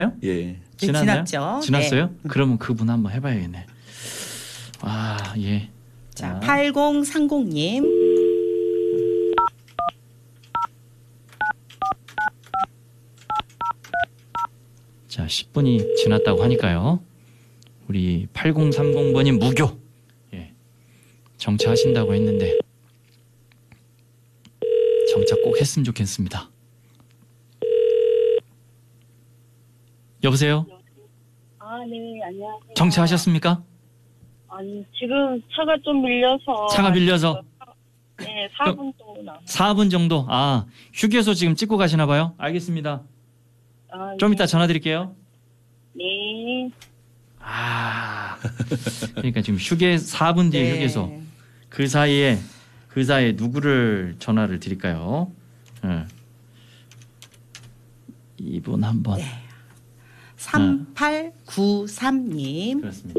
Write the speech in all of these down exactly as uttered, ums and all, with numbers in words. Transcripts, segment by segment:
예. 지났나요? 지났죠. 지났어요? 네. 그러면 그분 한번 해봐야겠네. 아, 예. 자, 팔공삼공님. 자, 십 분이 지났다고 하니까요. 우리 팔공삼공번님 무교. 예. 정차하신다고 했는데 정차 꼭 했으면 좋겠습니다. 여보세요? 아, 네, 안녕하세요. 정차하셨습니까? 아니, 지금 차가 좀 밀려서. 차가 밀려서? 네, 사 분 정도 남았어요. 사 분 정도? 아, 휴게소 지금 찍고 가시나 봐요? 알겠습니다. 아, 좀 네. 이따 전화 드릴게요. 네. 아, 그러니까 지금 휴게 사 분 뒤에 네. 휴게소. 그 사이에 그 사이에 누구를 전화를 드릴까요? 네. 이분 한번. 네. 삼팔구삼님. 그렇습니다.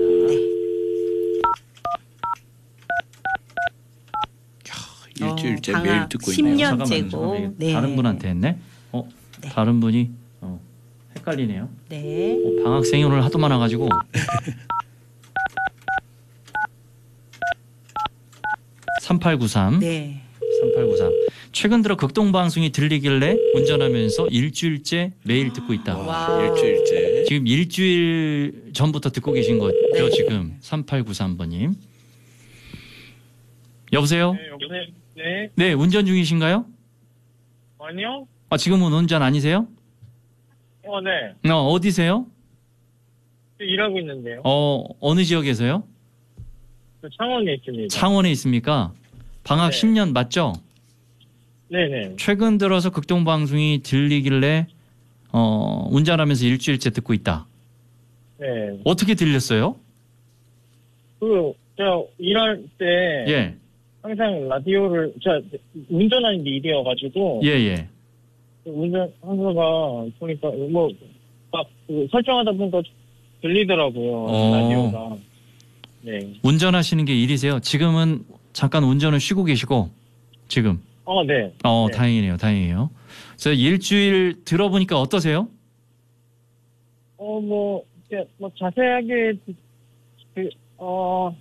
일주일째 어, 매일 방학 듣고 십 있네요. 년째고. 잠깐만요, 잠깐만요. 네. 다른 분한테 했네. 어, 네. 다른 분이 어, 헷갈리네요. 네. 어, 방학생이 오늘 하도 많아가지고. 삼팔구삼. 네. 삼팔구삼. 최근 들어 극동 방송이 들리길래 운전하면서 일주일째 매일 듣고 있다. 와. 일주일째. 지금 일주일 전부터 듣고 계신 거죠, 네. 지금. 삼팔구삼번님. 여보세요? 네, 여보세요? 네. 네, 운전 중이신가요? 아니요? 아, 지금은 운전 아니세요? 어, 네. 어, 어디세요? 저 일하고 있는데요. 어, 어느 지역에서요? 저 창원에 있습니다. 창원에 있습니까? 방학 네. 십 년 맞죠? 네네. 최근 들어서 극동 방송이 들리길래 어, 운전하면서 일주일째 듣고 있다. 네. 어떻게 들렸어요? 그, 제가 일할 때. 예. 항상 라디오를, 제가 운전하는 게 일이어가지고. 예, 예. 운전하다가 보니까, 뭐, 막, 그 설정하다 보니까 들리더라고요. 어. 라디오가. 네. 운전하시는 게 일이세요? 지금은 잠깐 운전을 쉬고 계시고 지금. 어, 네. 어, 네. 다행이네요. 다행이에요. 그래서 일주일 들어보니까 어떠세요? 어, 뭐, 이렇게 뭐 자세하게, 그, 어,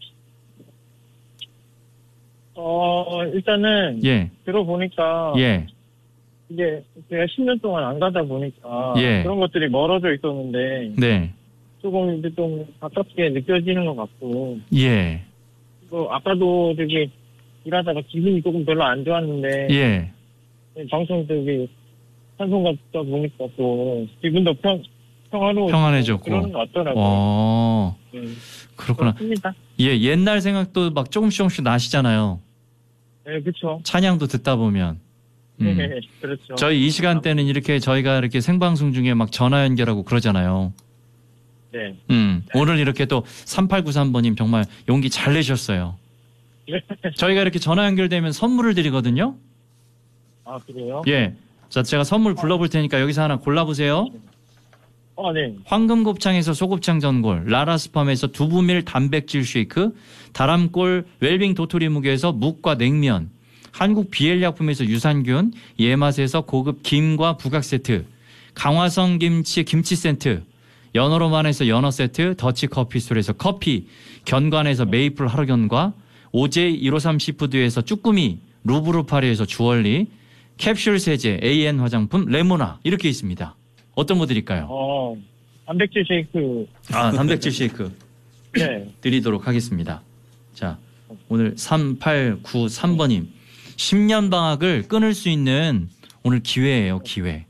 어, 일단은. 예. 들어보니까. 예. 이게 제가 십 년 동안 안 가다 보니까. 예. 그런 것들이 멀어져 있었는데. 네. 조금 이제 좀 가깝게 느껴지는 것 같고. 예. 또 아까도 되게 일하다가 기분이 조금 별로 안 좋았는데. 예. 방송 되게 방송 같다 보니까 또 기분도 평, 평화로워. 평안해졌고. 그러는 것 같더라고요. 어. 네. 그렇구나. 그렇습니다. 예, 옛날 생각도 막 조금씩 조금씩 나시잖아요. 네, 그렇죠. 찬양도 듣다 보면. 음. 네, 그렇죠. 저희 이 시간대는 이렇게 저희가 이렇게 생방송 중에 막 전화 연결하고 그러잖아요. 네. 음. 오늘 이렇게 또 삼팔구삼번님 정말 용기 잘 내셨어요. 저희가 이렇게 전화 연결되면 선물을 드리거든요. 아, 그래요? 예. 자, 제가 선물 불러볼 테니까 여기서 하나 골라보세요. 아, 네. 황금곱창에서 소곱창 전골, 라라스팜에서 두부밀 단백질 쉐이크, 다람골 웰빙 도토리 묵에서 묵과 냉면, 한국 비엘약품에서 유산균, 예맛에서 고급 김과 부각 세트, 강화성 김치 김치 세트, 연어로만에서 연어 세트, 더치 커피술에서 커피, 견관에서 메이플 하루견과, 오제이 일오삼 시푸드에서 쭈꾸미, 루브르파리에서 주얼리, 캡슐 세제 에이엔 화장품 레모나 이렇게 있습니다. 어떤 거 드릴까요? 어, 단백질 쉐이크. 아, 단백질 쉐이크 네. 드리도록 하겠습니다. 자, 오늘 삼팔구삼번님 십 년 방학을 끊을 수 있는 오늘 기회예요, 기회.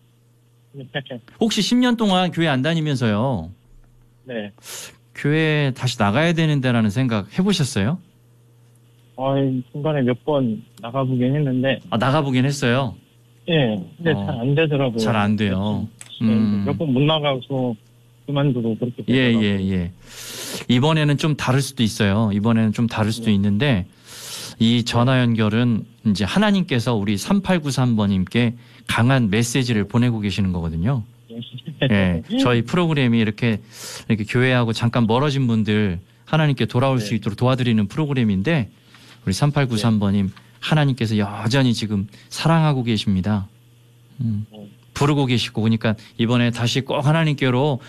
혹시 십 년 동안 교회 안 다니면서요, 네. 교회 다시 나가야 되는데라는 생각 해보셨어요? 아, 중간에 몇 번 나가보긴 했는데. 아, 나가보긴 했어요. 예, 근데 어, 잘 안 되더라고요. 잘 안 돼요. 음. 몇 번 못 나가서 그만두고 그렇게 예, 되더라고요. 예, 예. 이번에는 좀 다를 수도 있어요. 이번에는 좀 다를 수도 있는데 이 전화 연결은 이제 하나님께서 우리 삼팔구삼번님께 강한 메시지를 보내고 계시는 거거든요. 예. 저희 프로그램이 이렇게 이렇게 교회하고 잠깐 멀어진 분들 하나님께 돌아올 네. 수 있도록 도와드리는 프로그램인데 우리 삼팔구삼번님 하나님께서 여전히 지금 사랑하고 계십니다. 음. 부르고 계시고 그러니까 이번에 다시 꼭 하나님께로